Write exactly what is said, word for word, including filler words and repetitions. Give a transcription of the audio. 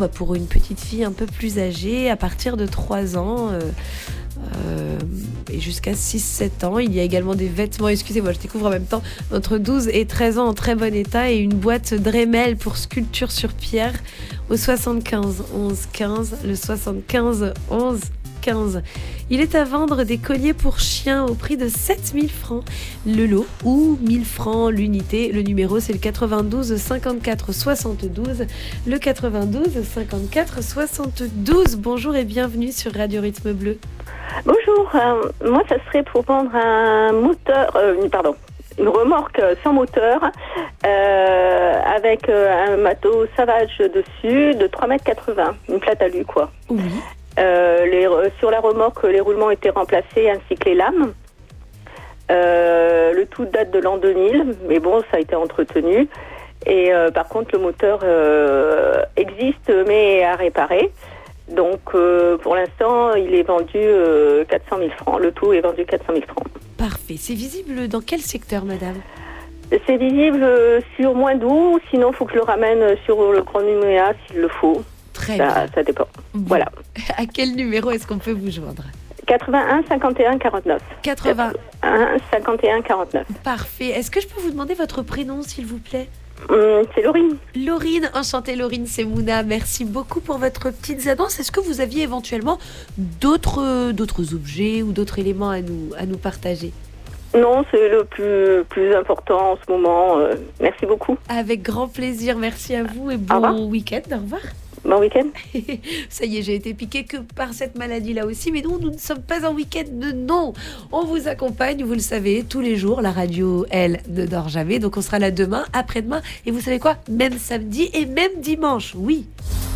bah, pour une petite fille un peu plus âgée, à partir de trois ans euh, euh, et jusqu'à six sept ans. Il y a également des vêtements, excusez-moi, je découvre en même temps, entre douze et treize ans en très bon état, et une boîte Dremel pour sculpture sur pierre au soixante-quinze onze quinze, le soixante-quinze onze quinze. Il est à vendre des colliers pour chiens au prix de sept mille francs le lot ou mille francs l'unité. Le numéro, c'est le quatre-vingt-douze cinquante-quatre soixante-douze. Le quatre-vingt-douze cinquante-quatre soixante-douze. Bonjour et bienvenue sur Radio Rythme Bleu. Bonjour, euh, moi ça serait pour vendre un moteur, euh, pardon, une remorque sans moteur euh, avec euh, un matos Savage dessus de trois mètres quatre-vingts, une plate alu quoi. Oui. Euh, les, sur la remorque, les roulements étaient remplacés ainsi que les lames. Euh, le tout date de l'an deux mille, mais bon, ça a été entretenu. Et euh, par contre, le moteur euh, existe, mais est à réparer. Donc, euh, pour l'instant, il est vendu euh, quatre cent mille francs. Le tout est vendu quatre cent mille francs. Parfait. C'est visible dans quel secteur, madame ? C'est visible euh, sur Moindou, sinon il faut que je le ramène sur le Grand Nouméa s'il le faut. Très ça, bien. ça dépend. Bon. Voilà. À quel numéro est-ce qu'on peut vous joindre ? quatre-vingt-un cinquante et un quarante-neuf. quatre-vingt-un cinquante et un quarante-neuf. Parfait. Est-ce que je peux vous demander votre prénom, s'il vous plaît ? Hum, c'est Laurine. Laurine, enchantée Laurine, c'est Mouna. Merci beaucoup pour votre petite annonce. Est-ce que vous aviez éventuellement d'autres, d'autres objets ou d'autres éléments à nous, à nous partager ? Non, c'est le plus, plus important en ce moment. Euh, merci beaucoup. Avec grand plaisir. Merci à vous et Au revoir. bon week-end. Au revoir. Bon week-end. Ça y est, j'ai été piquée que par cette maladie-là aussi. Mais nous, nous ne sommes pas en week-end. Non, on vous accompagne, vous le savez, tous les jours. La radio, elle, ne dort jamais. Donc, on sera là demain, après-demain. Et vous savez quoi ? Même samedi et même dimanche. Oui.